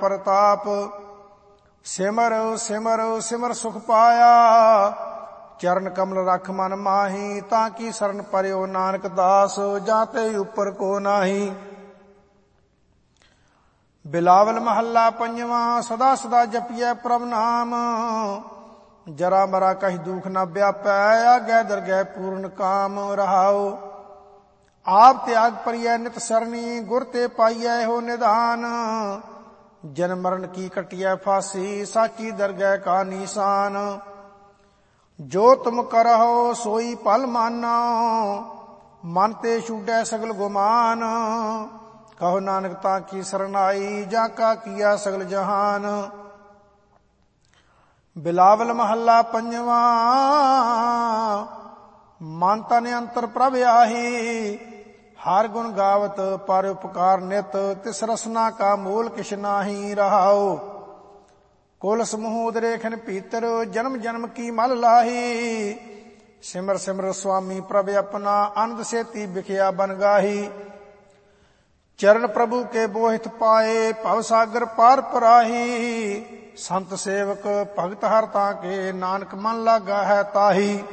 ਪ੍ਰਤਾਪ। ਸਿਮਰ ਸਿਮਰ ਸਿਮਰ ਸੁਖ ਪਾਇਆ, ਚਰਨ ਕਮਲ ਰਖ ਮਨ ਮਾਹੀ। ਤਾਂ ਕੀ ਸਰਨ ਪਰਿਓ ਨਾਨਕ ਦਾਸ, ਜਾਂ ਤੇ ਉਪਰ ਕੋ ਨਾਹੀ। ਬਿਲਾਵਲ ਮਹੱਲਾ ਪੰਜਵਾਂ। ਸਦਾ ਸਦਾ ਜਪੀਐ ਪ੍ਰਭ ਨਾਮ, ਜਰਾ ਮਰਾ ਕਹੀ ਦੁਖ ਨ ਵਿਆਪੈ। ਆਗੈ ਦਰਗਹਿ ਪੂਰਨ ਕਾਮ। ਰਹਾਉ ਆਪ ਤਿਆਗ ਪਰਿਐ ਨਿਤ ਸਰਨੀ, ਗੁਰ ਤੇ ਪਾਈਐ ਹੋ ਨਿਧਾਨ। ਜਨਮ ਮਰਨ ਕੀ ਕਟਿਐ ਫਾਸੀ, ਸਾਚੀ ਦਰਗਹਿ ਕਾ ਨੀਸਾਨ। ਜੋ ਤੁਮ ਕਰਹੁ ਸੋਈ ਭਲ ਮਾਨੋ, ਮਨ ਤੇ ਛੂਟੈ ਸਗਲ ਗੁਮਾਨ। ਕਹੋ ਨਾਨਕ ਤਾਂ ਕੀ ਸਰਨਾਈ, ਜਾਂ ਕਾ ਕੀਆ ਸਗਲ ਜਹਾਨ। ਬਿਲਾਵਲ ਮਹੱਲਾ ਪੰਜਵਾਂ। ਮਨ ਤਨ ਅੰਤਰ ਪ੍ਰਭ ਆਹੀ, ਹਰ ਗੁਣ ਗਾਵਤ ਪਰ ਉਪਕਾਰ ਨਿਤ। ਤਿਸ ਰਸਨਾ ਕਾ ਮੂਲ ਕਿਛ ਨਾਹੀ। ਰਹਾਉ ਕੁਲ ਸਮੂਹ ਉਦਰੇਖਨ ਭੀਤਰ, ਜਨਮ ਜਨਮ ਕੀ ਮਲ ਲਾਹੀ। ਸਿਮਰ ਸਿਮਰ ਸੁਆਮੀ ਪ੍ਰਭ ਆਪਣਾ, ਆਨੰਦ ਸੇਤੀ ਬਿਖਿਆ ਬਨ ਗਾਹੀ। ਚਰਨ ਪ੍ਰਭੂ ਕੇ ਬੋਹਿਤ ਪਾਏ, ਭਵ ਸਾਗਰ ਪਾਰ ਪਰਾਹੀ। ਸੰਤ ਸੇਵਕ ਭਗਤ ਹਰ ਤਾਂ ਕੇ, ਨਾਨਕ ਮਨ ਲਾਗਾ ਹੈ ਤਾਹੀ।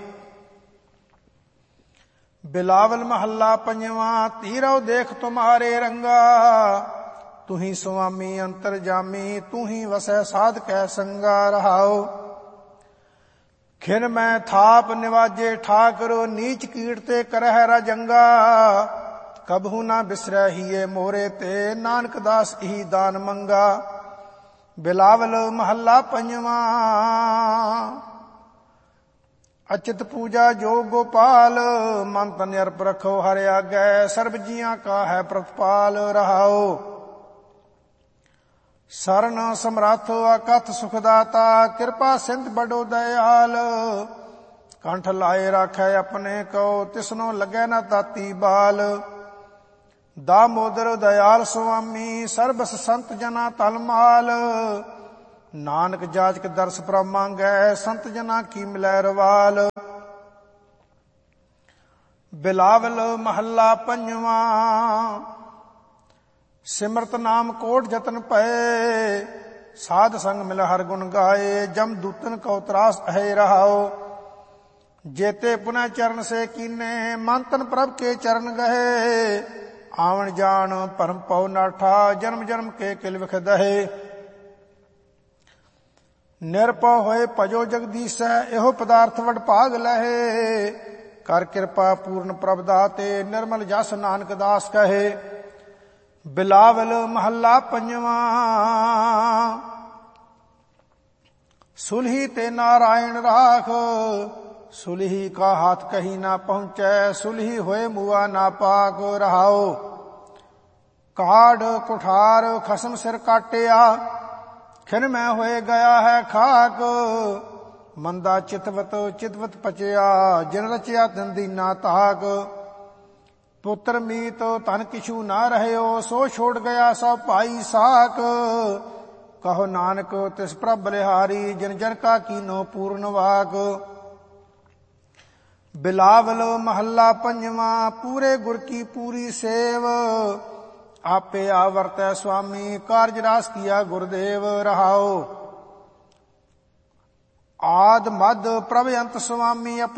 ਬਿਲਾਵਲ ਮਹੱਲਾ ਪੰਜਵਾਂ। ਧੀਰਉ ਦੇਖ ਤੁਮਹਾਰੇ ਰੰਗਾ, ਤੁਹੀ ਸੁਆਮੀ ਅੰਤਰ ਜਾਮੀ। ਤੂਹੀ ਵਸੈ ਸਾਧ ਕੈ ਸੰਗਾ। ਰਹਾਉ ਖਿਨ ਮੈਂ ਥਾਪ ਨਿਵਾਜੇ ਠਾਕੁਰ, ਨੀਚ ਕੀਟ ਤੇ ਕਰਹਿ ਰਾਜੰਗਾ। ਕਬਹੂ ਨਾ ਬਿਸਰੈ ਹੀਏ ਮੋਰੇ ਤੇ, ਨਾਨਕ ਦਾਸ ਇਹੀ ਦਾਨ ਮੰਗਾ। ਬਿਲਾਵਲ ਮਹੱਲਾ ਪੰਜਵਾਂ। ਅਚਿਤ ਪੂਜਾ ਜੋ ਗੋਪਾਲ, ਮਨ ਤਨ ਅਰਪ ਰਖੋ ਹਰਿ ਆਗੈ। ਸਰਬ ਜੀਆਂ ਕਾ ਹੈ ਪ੍ਰਤਪਾਲ। ਰਹਾਉ ਸਰਨ ਸਮਰੱਥ ਅਕਥ ਸੁਖ ਦਾਤਾ, ਕਿਰਪਾ ਸਿੰਧ ਬੜੋ ਦਇਆਲ। ਕੰਠ ਲਾਏ ਰਾਖੈ ਆਪਣੇ ਕੋ, ਤਿਸਨੋ ਲੱਗੈ ਨਾ ਤਾਤੀ ਬਾਲ। ਦਾਮੋਦਰ ਦਇਆਲ ਸੁਆਮੀ, ਸਰਬਸ ਸੰਤ ਜਨਾ ਤਲਮਾਲ। ਨਾਨਕ ਜਾਚਕ ਦਰਸ ਪ੍ਰਭ ਮੰਗੈ, ਸੰਤ ਜਨਾ ਕੀ ਮਿਲੈ ਰਵਾਲ। ਬਿਲਾਵਲ ਮਹੱਲਾ ਪੰਜਵਾਂ। ਸਿਮਰਤ ਨਾਮ ਕੋਟ ਜਤਨ ਪਏ, ਸਾਧ ਸੰਗ ਮਿਲ ਹਰ ਗੁਣ ਗਾਏ। ਜਮ ਦੂਤਨ ਕਉ ਤਰਾਸ ਹੈ। ਰਹਾਉ ਜੇਤੇ ਪੁਨः ਚਰਨ ਸੇ ਕੀਨੇ, ਮਨ ਤਨ ਪ੍ਰਭ ਕੇ ਚਰਨ ਗਏ। ਆਵਣ ਜਾਣ ਭਰਮ ਪਉ ਨਾਠਾ, ਜਨਮ ਜਨਮ ਕੇ ਕਿਲ ਵਿਖ ਦਹੇ। ਨਿਰਭਉ ਹੋਏ ਭਜੋ ਜਗਦੀਸੈ, ਇਹੋ ਪਦਾਰਥ ਵਡ ਭਾਗ ਲਹੇ। ਕਰ ਕਿਰਪਾ ਪੂਰਨ ਪ੍ਰਭ ਦਾਤੇ, ਨਿਰਮਲ ਜਸ ਨਾਨਕ ਦਾਸ ਕਹੇ। ਬਿਲਾਵਲ ਮਹੱਲਾ ਪੰਜਵਾਂ। ਸੁਲਹੀ ਤੇ ਨਾਰਾਇਣ ਰਾਖ, ਸੁਲਹੀ ਕਾ ਹਾਥ ਕਹੀ ਨਾ ਪਹੁੰਚੈ। ਸੁਲਹੀ ਹੋਏ ਮੁਆ ਨਾ ਪਾਕ। ਰਹਾਉ ਕਾੜ ਕੁਠਾਰ ਖਸਮ ਸਿਰ ਕਾਟਿਆ, ਖਿਨ ਮੈਂ ਹੋਏ ਗਿਆ ਹੈ ਖਾਕ। ਮੰਦਾ ਚਿਤਵਤ ਚਿਤਵਤ ਪਚਿਆ, ਜਿਨ ਰਚਿਆ ਤਿਨ ਦੀਨਾ ਤਾਕ। ਪੁੱਤਰ ਮੀਤ ਧਨ ਕਿਛੂ ਨਾ ਰਹਿਓ, ਸੋ ਛੋੜ ਗਿਆ ਸਭ ਭਾਈ ਸਾਕ। ਕਹੋ ਨਾਨਕ ਤਿਸ ਪ੍ਰਭ ਬਲਿਹਾਰੀ, ਜਿਨ ਜਨ ਕਾ ਕੀਨੋ ਪੂਰਨ ਵਾਕ। ਬਿਲਾਵਲ ਮਹੱਲਾ ਪੰਜਵਾਂ। ਪੂਰੇ ਗੁਰ ਕੀ ਪੂਰੀ ਸੇਵ, ਆਪੇ ਆਵਰਤੈ ਸੁਆਮੀ। ਕਾਰਜ ਰਾਸ ਕੀਆ ਗੁਰਦੇਵ। ਰਹਾਉ ਆਦ ਮਦ ਪ੍ਰਭ ਅੰਤ ਸੁਆਮੀ,